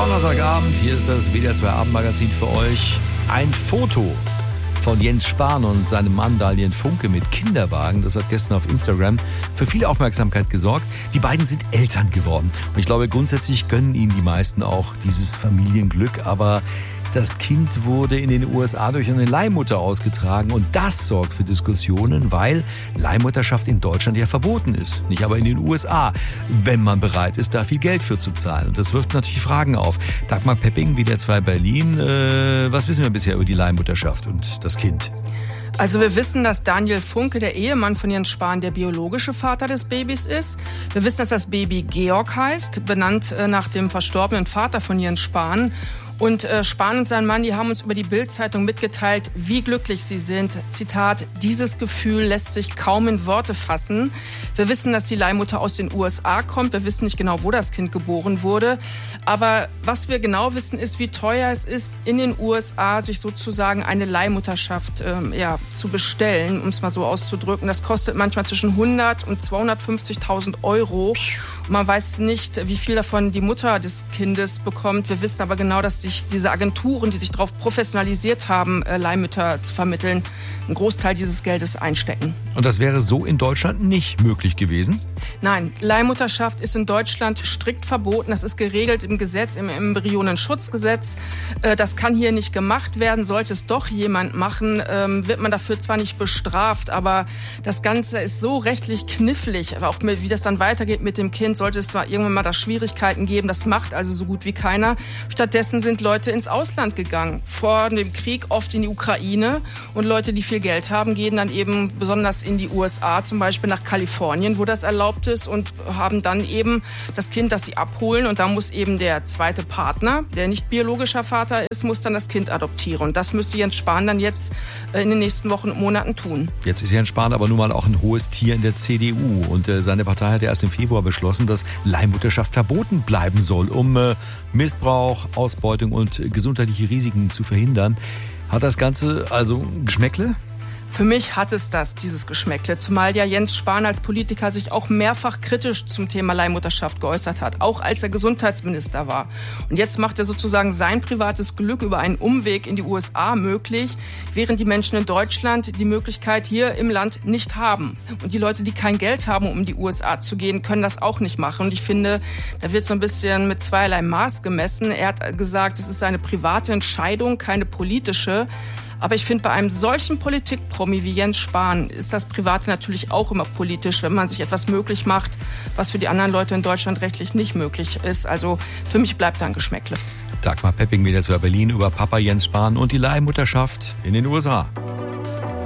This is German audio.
Donnerstagabend, hier ist das WDR 2 Abendmagazin für euch. Ein Foto von Jens Spahn und seinem Mann Daniel Funke mit Kinderwagen. Das hat gestern auf Instagram für viel Aufmerksamkeit gesorgt. Die beiden sind Eltern geworden. Und ich glaube, grundsätzlich gönnen ihnen die meisten auch dieses Familienglück. Aber das Kind wurde in den USA durch eine Leihmutter ausgetragen. Und das sorgt für Diskussionen, weil Leihmutterschaft in Deutschland ja verboten ist. Nicht aber in den USA, wenn man bereit ist, da viel Geld für zu zahlen. Und das wirft natürlich Fragen auf. Dagmar Pepping, WDR 2 Berlin. Was wissen wir bisher über die Leihmutterschaft und das Kind? Also wir wissen, dass Daniel Funke, der Ehemann von Jens Spahn, der biologische Vater des Babys ist. Wir wissen, dass das Baby Georg heißt, benannt nach dem verstorbenen Vater von Jens Spahn. Und Spahn und sein Mann, die haben uns über die Bild-Zeitung mitgeteilt, wie glücklich sie sind. Zitat, dieses Gefühl lässt sich kaum in Worte fassen. Wir wissen, dass die Leihmutter aus den USA kommt. Wir wissen nicht genau, wo das Kind geboren wurde. Aber was wir genau wissen, ist, wie teuer es ist, in den USA sich sozusagen eine Leihmutterschaft zu bestellen, um es mal so auszudrücken. Das kostet manchmal zwischen 100 und 250.000 Euro. Man weiß nicht, wie viel davon die Mutter des Kindes bekommt. Wir wissen aber genau, dass sich diese Agenturen, die sich darauf professionalisiert haben, Leihmütter zu vermitteln, einen Großteil dieses Geldes einstecken. Und das wäre so in Deutschland nicht möglich gewesen? Nein, Leihmutterschaft ist in Deutschland strikt verboten. Das ist geregelt im Gesetz, im Embryonenschutzgesetz. Das kann hier nicht gemacht werden. Sollte es doch jemand machen, wird man dafür zwar nicht bestraft, aber das Ganze ist so rechtlich knifflig. Aber auch wie das dann weitergeht mit dem Kind, sollte es zwar irgendwann mal da Schwierigkeiten geben. Das macht also so gut wie keiner. Stattdessen sind Leute ins Ausland gegangen. Vor dem Krieg oft in die Ukraine. Und Leute, die viel Geld haben, gehen dann eben besonders in die USA, zum Beispiel nach Kalifornien, wo das erlaubt ist, und haben dann eben das Kind, das sie abholen. Und da muss eben der zweite Partner, der nicht biologischer Vater ist, muss dann das Kind adoptieren. Und das müsste Jens Spahn dann jetzt in den nächsten Wochen und Monaten tun. Jetzt ist Jens Spahn aber nun mal auch ein hohes Tier in der CDU. Und seine Partei hat ja erst im Februar beschlossen, dass Leihmutterschaft verboten bleiben soll, um Missbrauch, Ausbeutung und gesundheitliche Risiken zu verhindern. Hat das Ganze also Geschmäckle? Für mich hat es dieses Geschmäckle, zumal ja Jens Spahn als Politiker sich auch mehrfach kritisch zum Thema Leihmutterschaft geäußert hat, auch als er Gesundheitsminister war. Und jetzt macht er sozusagen sein privates Glück über einen Umweg in die USA möglich, während die Menschen in Deutschland die Möglichkeit hier im Land nicht haben. Und die Leute, die kein Geld haben, um in die USA zu gehen, können das auch nicht machen. Und ich finde, da wird so ein bisschen mit zweierlei Maß gemessen. Er hat gesagt, es ist eine private Entscheidung, keine politische. Aber ich finde, bei einem solchen Politikpromi wie Jens Spahn ist das Private natürlich auch immer politisch, wenn man sich etwas möglich macht, was für die anderen Leute in Deutschland rechtlich nicht möglich ist. Also für mich bleibt da ein Geschmäckle. Dagmar Pepping, WDR 2 Berlin, über Papa Jens Spahn und die Leihmutterschaft in den USA.